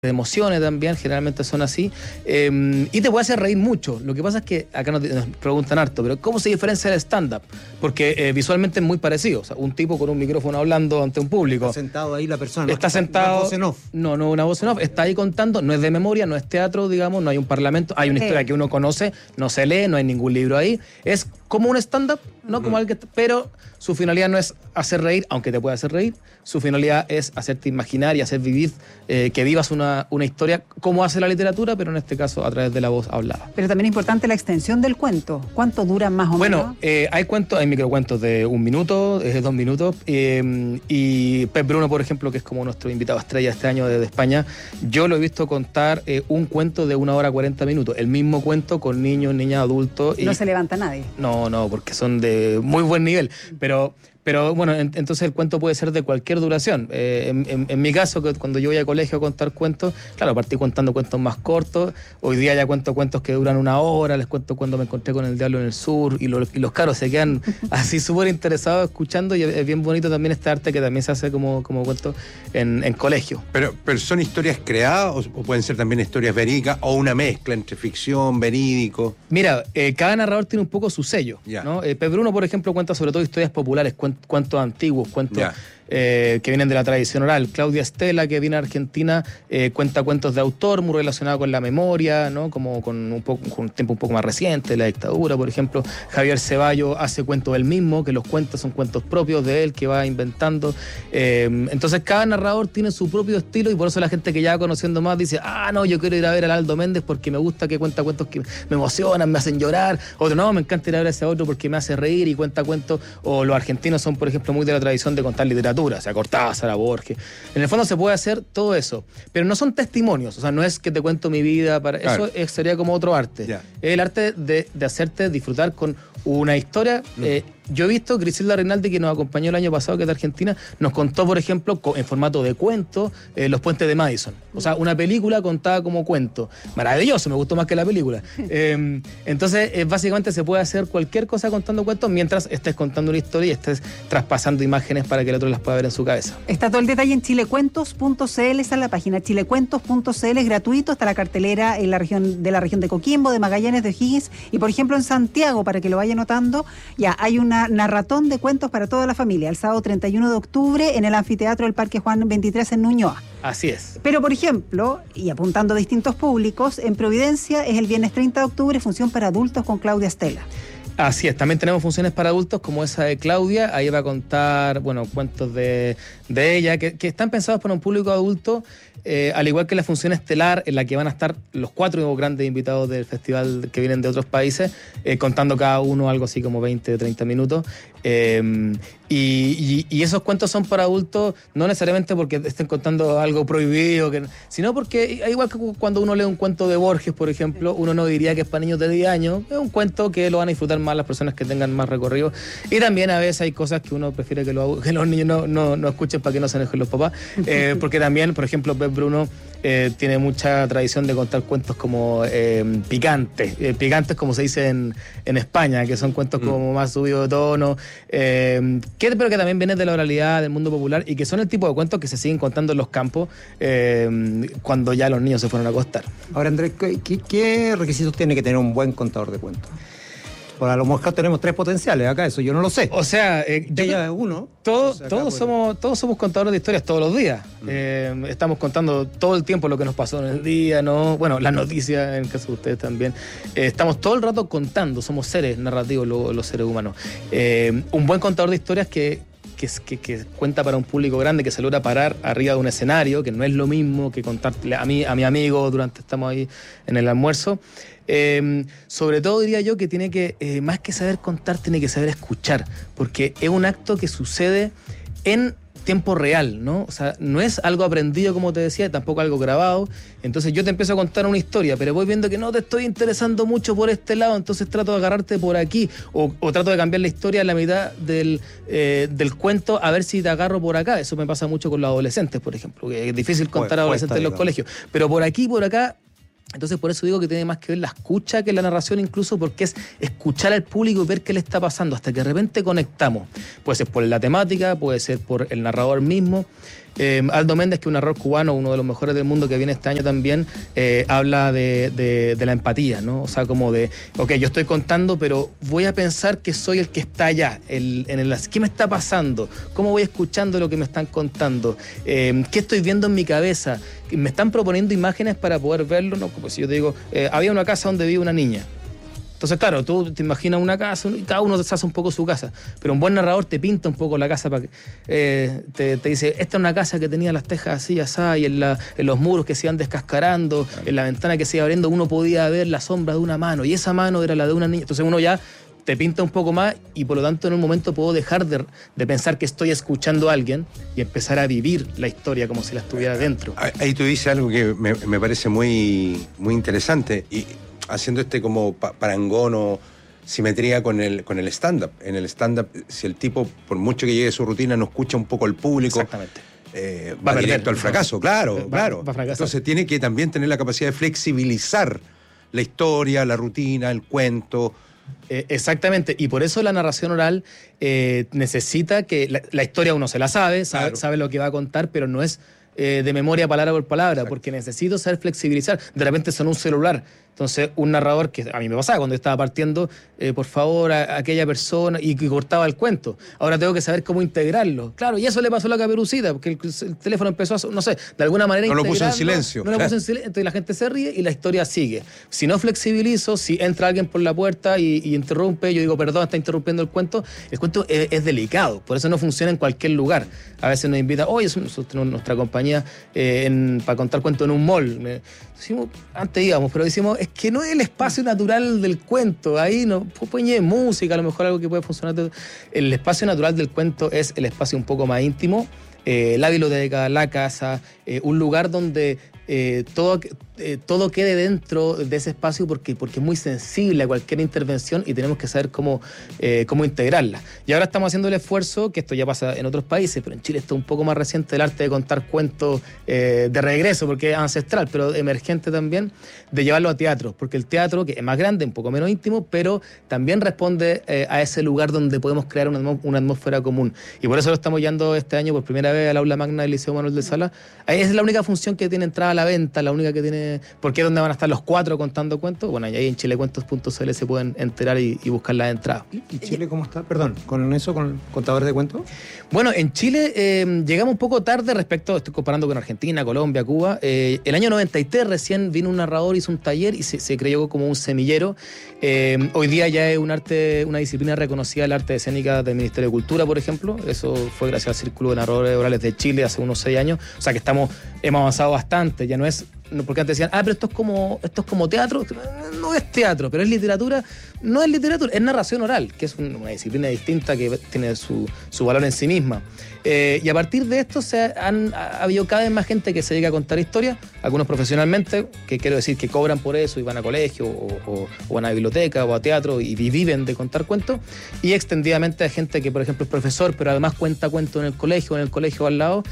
emociones también, generalmente son así, y te puede hacer reír mucho. Lo que pasa es que acá nos preguntan harto, pero ¿cómo se diferencia del stand-up? Porque visualmente es muy parecido, o sea, un tipo con un micrófono hablando ante un público. Está sentado ahí la persona. Está sentado. Una voz en off. No, una voz en off, está ahí contando, no es de memoria, no es teatro, digamos, no hay un parlamento, hay una historia que uno conoce, no se lee, no hay ningún libro ahí, es como un stand-up, ¿no? Como alguien, pero su finalidad no es hacer reír, aunque te pueda hacer reír, su finalidad es hacerte imaginar y hacer vivir, que vivas una historia como hace la literatura, pero en este caso a través de la voz hablada. Pero también es importante la extensión del cuento. ¿Cuánto dura más o menos? Bueno, hay microcuentos de 1 minuto, de 2 minutos, y Pep Bruno, por ejemplo, que es como nuestro invitado estrella este año desde España, yo lo he visto contar un cuento de 1 hora 40 minutos, el mismo cuento con niños, niñas, adultos. No se levanta nadie. No, porque son de muy buen nivel, pero bueno, entonces el cuento puede ser de cualquier duración. En mi caso, que cuando yo voy a colegio a contar cuentos, claro, partí contando cuentos más cortos. Hoy día ya cuento cuentos que duran 1 hora, les cuento cuando me encontré con el diablo en el sur, y los caros se quedan así súper interesados escuchando, y es bien bonito también este arte que también se hace como cuento en colegio. Pero ¿son historias creadas o pueden ser también historias verídicas o una mezcla entre ficción, verídico? Mira, cada narrador tiene un poco su sello, ¿no? Pep Bruno, por ejemplo, cuenta sobre todo historias populares, cuentos antiguos, cuentos que vienen de la tradición oral. Claudia Estela, que viene a Argentina, cuenta cuentos de autor muy relacionados con la memoria, ¿no? Como con un tiempo un poco más reciente, la dictadura, por ejemplo. Javier Ceballos hace cuentos él mismo, que los cuentos son cuentos propios de él, que va inventando. Entonces cada narrador tiene su propio estilo, y por eso la gente que ya va conociendo más dice, no, yo quiero ir a ver a Aldo Méndez porque me gusta que cuenta cuentos que me emocionan, me hacen llorar. Otro, no, me encanta ir a ver a ese otro porque me hace reír y cuenta cuentos. O los argentinos son, por ejemplo, muy de la tradición de contar literatura, o sea, Cortázar, a Borges. En el fondo se puede hacer todo eso, pero no son testimonios, o sea, no es que te cuento mi vida, claro. Eso sería como otro arte. Es el arte de hacerte disfrutar con una historia. Yo he visto, Griselda Reinaldi, que nos acompañó el año pasado, que es de Argentina, nos contó, por ejemplo, en formato de cuento, Los Puentes de Madison. O sea, una película contada como cuento. Maravilloso, me gustó más que la película. Entonces, básicamente se puede hacer cualquier cosa contando cuentos mientras estés contando una historia y estés traspasando imágenes para que el otro las pueda ver en su cabeza. Está todo el detalle en chilecuentos.cl, está en la página chilecuentos.cl, es gratuito, está la cartelera en la región de Coquimbo, de Magallanes, de O'Higgins, y por ejemplo en Santiago, para que lo vaya notando, ya hay una narratón de cuentos para toda la familia, el sábado 31 de octubre en el anfiteatro del Parque Juan 23 en Ñuñoa. Así es. Pero, por ejemplo, y apuntando a distintos públicos, en Providencia es el viernes 30 de octubre, función para adultos con Claudia Estela. Así es, también tenemos funciones para adultos como esa de Claudia. Ahí va a contar, cuentos de ella que están pensados para un público adulto, al igual que la función estelar en la que van a estar los 4 grandes invitados del festival que vienen de otros países, contando cada uno algo así como 20 o 30 minutos. Y esos cuentos son para adultos, no necesariamente porque estén contando algo prohibido, sino porque, igual que cuando uno lee un cuento de Borges, por ejemplo, uno no diría que es para niños de 10 años, es un cuento que lo van a disfrutar más las personas que tengan más recorrido. Y también a veces hay cosas que uno prefiere que los niños no escuchen para que no se enojen los papás, porque también, por ejemplo, Pep Bruno tiene mucha tradición de contar cuentos como picantes como se dice en España, que son cuentos como más subidos de tono, pero que también vienen de la oralidad, del mundo popular, y que son el tipo de cuentos que se siguen contando en los campos cuando ya los niños se fueron a acostar. Ahora, Andrés, ¿qué requisitos tiene que tener un buen contador de cuentos? Por a lo mejor tenemos 3 potenciales acá, eso yo no lo sé. O sea, uno. Todos somos contadores de historias todos los días. Estamos contando todo el tiempo lo que nos pasó en el día, ¿no? Bueno, las noticias, en el caso de ustedes también. Estamos todo el rato contando, somos seres narrativos los seres humanos. Un buen contador de historias que cuenta para un público grande, que se logra parar arriba de un escenario, que no es lo mismo que contarle a mi amigo durante estamos ahí en el almuerzo. Sobre todo diría yo que tiene que, más que saber contar, tiene que saber escuchar, porque es un acto que sucede en tiempo real, ¿no? O sea, no es algo aprendido, como te decía, tampoco algo grabado. Entonces yo te empiezo a contar una historia, pero voy viendo que no te estoy interesando mucho por este lado, entonces trato de agarrarte por aquí, o trato de cambiar la historia a la mitad del cuento, a ver si te agarro por acá. Eso me pasa mucho con los adolescentes, por ejemplo, que es difícil contar a adolescentes en los colegios, pero por aquí, por acá. Entonces por eso digo que tiene más que ver la escucha que la narración, incluso porque es escuchar al público y ver qué le está pasando hasta que de repente conectamos. Puede ser por la temática, puede ser por el narrador mismo. Aldo Méndez, que es un narrador cubano, uno de los mejores del mundo, que viene este año también, habla de la empatía, ¿no? O sea, como de, ok, yo estoy contando, pero voy a pensar que soy el que está allá, ¿qué me está pasando? ¿Cómo voy escuchando lo que me están contando? ¿Qué estoy viendo en mi cabeza? Me están proponiendo imágenes para poder verlo, ¿no? Como si yo te digo, había una casa donde vive una niña. Entonces, claro, tú te imaginas una casa y cada uno se hace un poco su casa, pero un buen narrador te pinta un poco la casa para que te dice, esta es una casa que tenía las tejas así, asá, y en los muros que se iban descascarando, en la ventana que se iba abriendo, uno podía ver la sombra de una mano, y esa mano era la de una niña. Entonces uno ya te pinta un poco más y por lo tanto en un momento puedo dejar de pensar que estoy escuchando a alguien y empezar a vivir la historia como si la estuviera dentro. Ahí tú dices algo que me parece muy, muy interesante, y haciendo como parangón o simetría con el stand-up. En el stand-up, si el tipo, por mucho que llegue a su rutina, no escucha un poco al público, exactamente, va directo al fracaso, claro. Va a fracasar. Entonces tiene que también tener la capacidad de flexibilizar la historia, la rutina, el cuento. Exactamente, y por eso la narración oral necesita que la historia uno se la sabe, Claro. sabe lo que va a contar, pero no es de memoria palabra por palabra. Exacto. Porque necesito saber flexibilizar. De repente son un celular. Entonces, un narrador, que a mí me pasaba cuando estaba partiendo, por favor, a aquella persona, y que cortaba el cuento. Ahora tengo que saber cómo integrarlo. Claro, y eso le pasó a la Caperucita, porque el teléfono empezó a, no sé, de alguna manera no integrarlo. Lo puso en silencio. No lo puso en silencio, entonces la gente se ríe y la historia sigue. Si no flexibilizo, si entra alguien por la puerta y interrumpe, yo digo, perdón, está interrumpiendo el cuento es delicado, por eso no funciona en cualquier lugar. A veces nos invitan, oye, nosotros tenemos nuestra compañía para contar cuentos en un mall. Antes íbamos, pero decimos, es que no es el espacio natural del cuento, ahí no pone música, a lo mejor algo que puede funcionar. El espacio natural del cuento es el espacio un poco más íntimo, la biblioteca, la casa, un lugar donde todo quede dentro de ese espacio porque es muy sensible a cualquier intervención y tenemos que saber cómo integrarla. Y ahora estamos haciendo el esfuerzo, que esto ya pasa en otros países, pero en Chile está un poco más reciente, el arte de contar cuentos de regreso, porque es ancestral, pero emergente también, de llevarlo a teatro, porque el teatro, que es más grande, un poco menos íntimo, pero también responde a ese lugar donde podemos crear una atmósfera común. Y por eso lo estamos llevando este año por primera vez al aula magna del Liceo Manuel de Salas. Ahí es la única función que tiene entrada a la venta, la única que tiene... ¿Por qué? ¿Dónde van a estar los 4 contando cuentos? Bueno, ahí en chilecuentos.cl se pueden enterar y buscar las entradas. ¿Y Chile cómo está? Perdón, ¿con eso, con contadores de cuentos? Bueno, en Chile llegamos un poco tarde respecto, estoy comparando con Argentina, Colombia, Cuba. El año 93 recién vino un narrador, hizo un taller y se creyó como un semillero. Hoy día ya es una disciplina reconocida, el arte escénica del Ministerio de Cultura, por ejemplo. Eso fue gracias al Círculo de Narradores Orales de Chile hace unos 6 años. O sea que hemos avanzado bastante, ya no es... Porque antes decían, pero esto es como teatro. No es teatro, pero es literatura. No es literatura, es narración oral, que es una disciplina distinta que tiene su valor en sí misma. Y a partir de esto ha habido cada vez más gente que se dedica a contar historias, algunos profesionalmente, que quiero decir que cobran por eso y van a colegio o van a biblioteca o a teatro y viven de contar cuentos, y extendidamente hay gente que, por ejemplo, es profesor, pero además cuenta cuentos en el colegio al lado.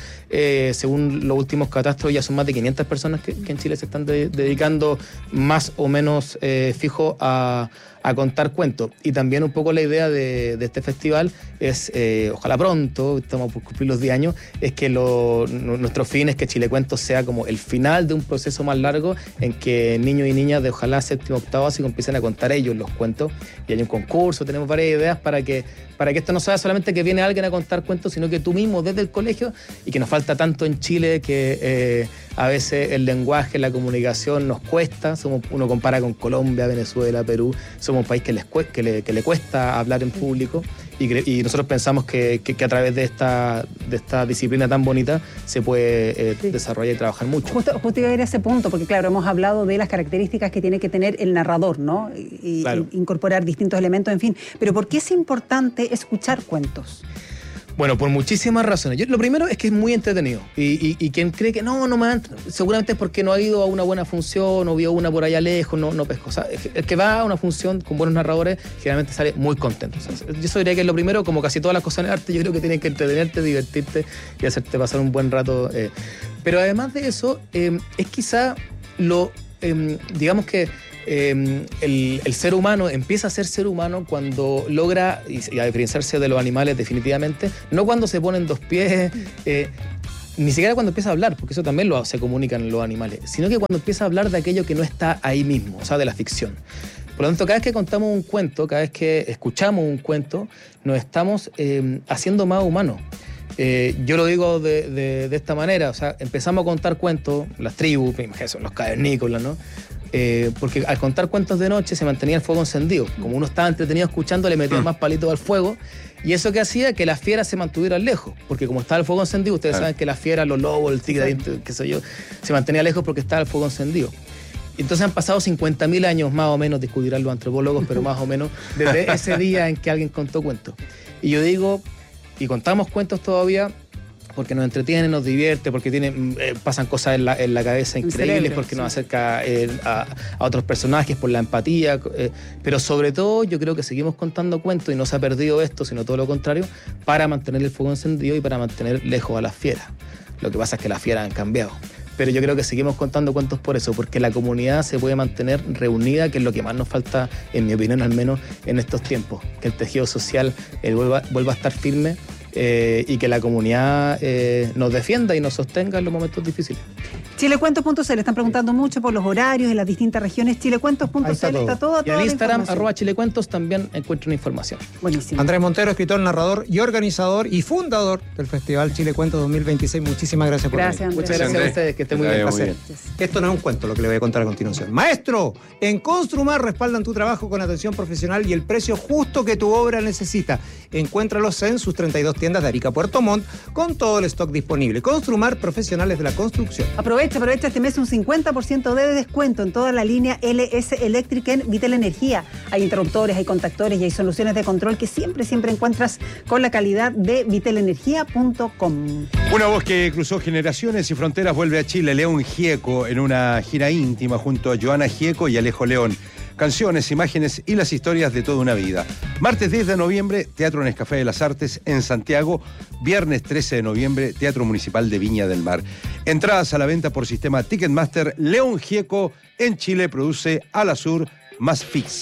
Según los últimos catastros, ya son más de 500 personas que en Chile se están dedicando más o menos fijo a contar cuentos. Y también un poco la idea de este festival es, ojalá pronto, estamos por cumplir los 10 años, es que nuestro fin es que Chilecuentos sea como el final de un proceso más largo en que niños y niñas de ojalá séptimo, octavo básico empiecen a contar ellos los cuentos. Y hay un concurso, tenemos varias ideas para que esto no sea solamente que viene alguien a contar cuentos, sino que tú mismo desde el colegio, y que nos falta tanto en Chile que a veces el lenguaje, la comunicación nos cuesta. Uno compara con Colombia, Venezuela, Perú, somos un país que le cuesta hablar en público, y nosotros pensamos que a través de esta disciplina tan bonita se puede desarrollar y trabajar mucho. Justo iba a ir a ese punto, porque claro, hemos hablado de las características que tiene que tener el narrador, ¿no? Y claro, incorporar distintos elementos, en fin. Pero ¿por qué es importante escuchar cuentos? Bueno, por muchísimas razones. Lo primero es que es muy entretenido. Y quien cree que no me va, seguramente es porque no ha ido a una buena función o vio una por allá lejos, no pescó. O sea, el que va a una función con buenos narradores generalmente sale muy contento. O sea, yo eso diría que es lo primero, como casi todas las cosas en el arte, yo creo que tienes que entretenerte, divertirte y hacerte pasar un buen rato. Pero además de eso, es quizá digamos que el ser humano empieza a ser ser humano cuando logra y a diferenciarse de los animales definitivamente, no cuando se ponen 2 pies, ni siquiera cuando empieza a hablar, porque eso también se comunican los animales, sino que cuando empieza a hablar de aquello que no está ahí mismo, o sea, de la ficción. Por lo tanto, cada vez que contamos un cuento, cada vez que escuchamos un cuento, nos estamos haciendo más humanos. Yo lo digo de esta manera, o sea, empezamos a contar cuentos, las tribus, los cavernícolas, ¿no? Porque al contar cuentos de noche se mantenía el fuego encendido. Como uno estaba entretenido escuchando, le metían más palitos al fuego. Y eso que hacía que las fieras se mantuvieran lejos. Porque como estaba el fuego encendido, ustedes saben que las fieras, los lobos, el tigre, qué sé yo, se mantenía lejos porque estaba el fuego encendido. Entonces han pasado 50.000 años más o menos, discutirán los antropólogos, pero más o menos, desde ese día en que alguien contó cuentos. Y yo digo, y contamos cuentos todavía porque nos entretiene, nos divierte, porque pasan cosas en la cabeza increíbles, porque nos acerca a otros personajes por la empatía, pero sobre todo yo creo que seguimos contando cuentos y no se ha perdido esto, sino todo lo contrario, para mantener el fuego encendido y para mantener lejos a las fieras. Lo que pasa es que las fieras han cambiado. Pero yo creo que seguimos contando cuentos por eso, porque la comunidad se puede mantener reunida, que es lo que más nos falta, en mi opinión al menos, en estos tiempos. Que el tejido social vuelva a estar firme y que la comunidad nos defienda y nos sostenga en los momentos difíciles. Chilecuentos.cl, están preguntando mucho por los horarios en las distintas regiones. Chilecuentos.cl está todo. Y en Instagram, @chilecuentos, también encuentro información. Buenísimo. Andrés Montero, escritor, narrador y organizador y fundador del Festival Chile Cuentos 2026. Muchísimas gracias por venir. Muchas gracias a ustedes, que estén muy bien. Esto no es un cuento, lo que le voy a contar a continuación. Maestro, en Construmar respaldan tu trabajo con atención profesional y el precio justo que tu obra necesita. Encuéntralos en sus 32 tiendas de Arica, Puerto Montt, con todo el stock disponible. Construmar, profesionales de la construcción. Aprovecha este mes un 50% de descuento en toda la línea LS Electric en Vitel Energía. Hay interruptores, hay contactores y hay soluciones de control que siempre encuentras con la calidad de vitelenergia.com. Una voz que cruzó generaciones y fronteras vuelve a Chile, León Gieco, en una gira íntima junto a Joana Gieco y Alejo León. Canciones, imágenes y las historias de toda una vida. Martes 10 de noviembre, Teatro Nescafé de las Artes en Santiago. Viernes 13 de noviembre, Teatro Municipal de Viña del Mar. Entradas a la venta por sistema Ticketmaster. León Gieco en Chile produce Alasur más Fix.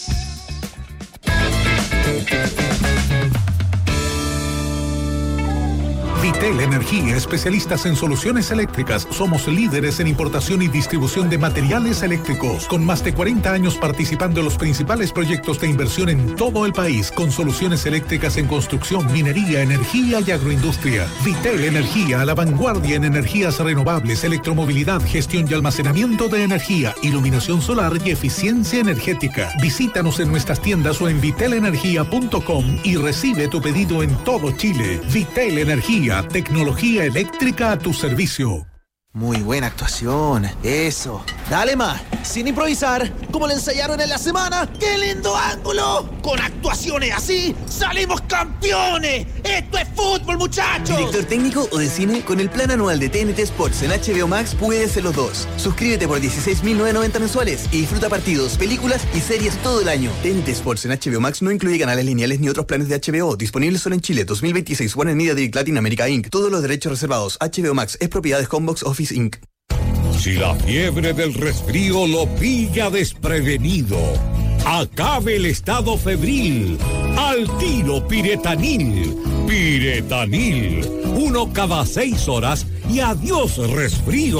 Vitel Energía, especialistas en soluciones eléctricas. Somos líderes en importación y distribución de materiales eléctricos, con más de 40 años participando en los principales proyectos de inversión en todo el país, con soluciones eléctricas en construcción, minería, energía y agroindustria. Vitel Energía, a la vanguardia en energías renovables, electromovilidad, gestión y almacenamiento de energía, iluminación solar y eficiencia energética. Visítanos en nuestras tiendas o en vitelenergia.com y recibe tu pedido en todo Chile. Vitel Energía, tecnología eléctrica a tu servicio. Muy buena actuación, eso. Dale más, sin improvisar, como le ensayaron en la semana. ¡Qué lindo ángulo! Con actuaciones así, ¡salimos campeones! ¡Esto es fútbol, muchachos! ¿Director técnico o de cine? Con el plan anual de TNT Sports en HBO Max puedes ser los dos. Suscríbete por 16.990 mensuales y disfruta partidos, películas y series todo el año. TNT Sports en HBO Max no incluye canales lineales ni otros planes de HBO. Disponibles solo en Chile. 2026. Warner Media Direct Latin America Inc. Todos los derechos reservados. HBO Max es propiedad de Homebox Office Inc. Si la fiebre del resfrío lo pilla desprevenido, acabe el estado febril. Al tiro Piretanil. Piretanil. 1 cada 6 horas y adiós resfrío.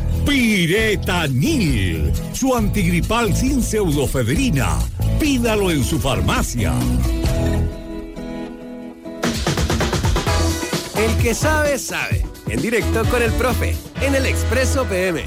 Piretanil. Su antigripal sin pseudofedrina. Pídalo en su farmacia. El que sabe, sabe. En directo con el profe, en el Expreso PM.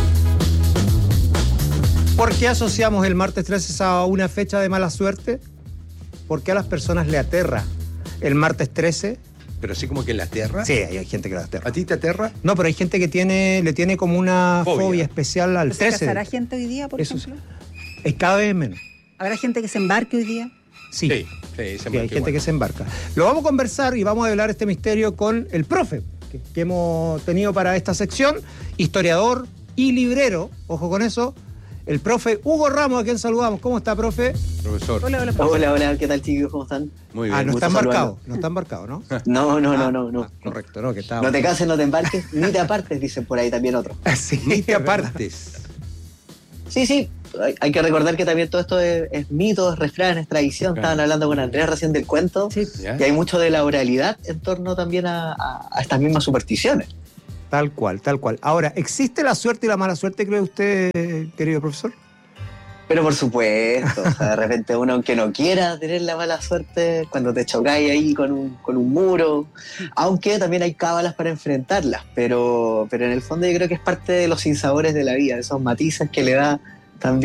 ¿Por qué asociamos el martes 13 a una fecha de mala suerte? Porque a las personas le aterra el martes 13. ¿Pero así como que le aterra? Sí, hay gente que le aterra. ¿A ti te aterra? No, pero hay gente que le tiene como una fobia especial al 13. ¿Se casará gente hoy día, por ejemplo? Es cada vez menos. ¿Habrá gente que se embarque hoy día? Sí, hay gente que se embarca. Lo vamos a conversar y vamos a hablar este misterio con el profe que hemos tenido para esta sección, historiador y librero, ojo con eso, el profe Hugo Ramos, a quien saludamos. ¿Cómo está, profe? Profesor. Hola, profe. Hola, ¿qué tal, chicos? ¿Cómo están? Muy bien. No está embarcado, ¿no? No. Correcto, no, que está. No te cases, no te embarques, ni te apartes, dicen por ahí también otros. Sí, Ni te apartes. Sí, hay que recordar que también todo esto es mito, es refrán, es tradición. Claro. Estaban hablando con Andrés recién del cuento. Sí. Y hay mucho de la oralidad en torno también a estas mismas supersticiones. Tal cual, tal cual. Ahora, ¿existe la suerte y la mala suerte, cree usted, querido profesor? Pero por supuesto, o sea, de repente uno, aunque no quiera tener la mala suerte, cuando te chocáis ahí con un muro, aunque también hay cábalas para enfrentarlas, pero en el fondo yo creo que es parte de los sinsabores de la vida, esos matices que le da